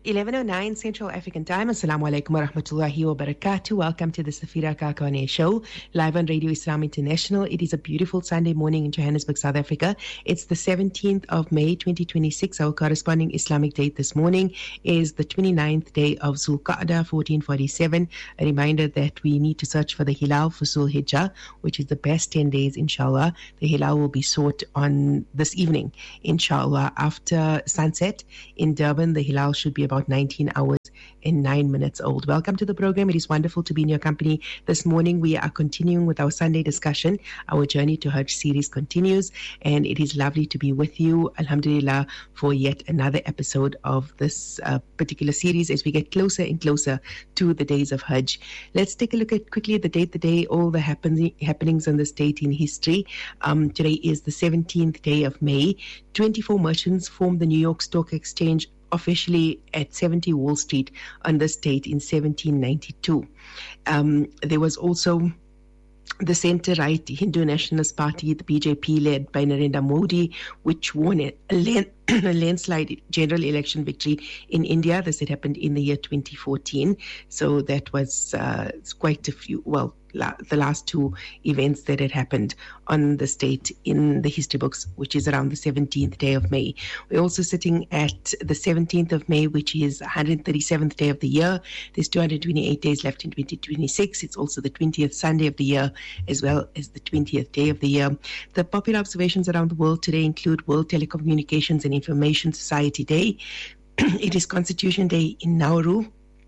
11:09 Central African Time. Assalamu alaikum wa rahmatullahi wa barakatuh. Welcome to the Safira Kakane Show, live on Radio Islam International. It is a beautiful Sunday morning in Johannesburg, South Africa. It's the 17th of May, 2026. Our corresponding Islamic date this morning is the 29th day of Zulqa'dah, 1447. A reminder that we need to search for the Hilal for Zulhijjah, which is the best 10 days, inshallah. The Hilal will be sought on this evening, inshallah. After sunset in Durban, the Hilal should be about 19 hours and 9 minutes old. Welcome to the program. It is wonderful to be in your company this morning. We are continuing with our Sunday discussion. Our journey to Hajj series continues, and it is lovely to be with you, alhamdulillah, for yet another episode of this particular series as we get closer and closer to the days of Hajj. Let's take a look at quickly at the date, all the happenings on this date in history. Today is the 17th day of May. 24 merchants formed the New York Stock Exchange officially at 70 Wall Street on this date in 1792. There was also the centre-right Hindu Nationalist Party, the BJP, led by Narendra Modi, which won a landslide general election victory in India. This had happened in the year 2014. So that was quite a few, the last two events that had happened on this date in the history books, which is around the 17th day of May. We're also sitting at the 17th of May, which is 137th day of the year. There's 228 days left in 2026. It's also the 20th Sunday of the year, as well as the 20th day of the year. The popular observations around the world today include World Telecommunications and Information Society Day. It is Constitution Day in Nauru.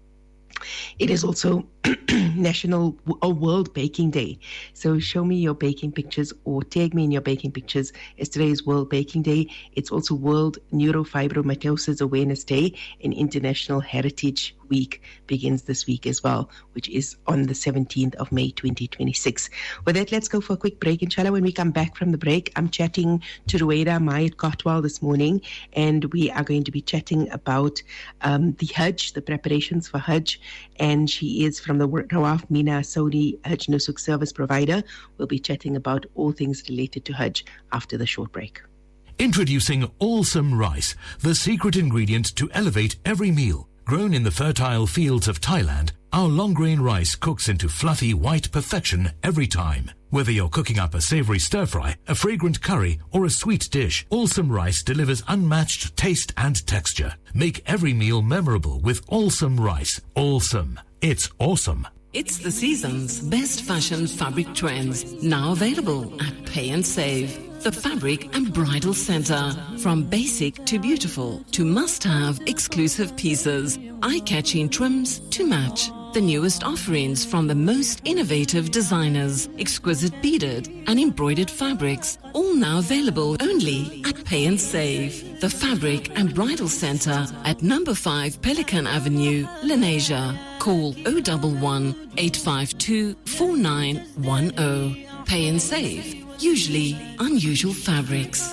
It is also National or World Baking Day. So show me your baking pictures or tag me in your baking pictures, as today is World Baking Day. It's also World Neurofibromatosis Awareness Day, and International Heritage Week begins this week as well, which is on the 17th of May 2026. With that, let's go for a quick break. Inshallah, when we come back from the break, I'm chatting to Ruwaida Mayat Kotwal this morning, and we are going to be chatting about the Hajj, the preparations for Hajj, and she is from the Rawaf Mina Saudi Hajj Nusuk service provider. We'll be chatting about all things related to Hajj after the short break. Introducing Awesome Rice, the secret ingredient to elevate every meal. Grown in the fertile fields of Thailand, our long-grain rice cooks into fluffy white perfection every time. Whether you're cooking up a savory stir-fry, a fragrant curry, or a sweet dish, Awesome Rice delivers unmatched taste and texture. Make every meal memorable with Awesome Rice. Awesome. It's awesome. It's the season's best fashion fabric trends, now available at Pay and Save. The Fabric and Bridal Center. From basic to beautiful to must-have exclusive pieces, eye-catching trims to match. The newest offerings from the most innovative designers, exquisite beaded and embroidered fabrics, all now available only at Pay and Save. The Fabric and Bridal Center at number 5 Pelican Avenue, Lenasia. Call 011 852 4910. Pay and Save. Usually unusual fabrics.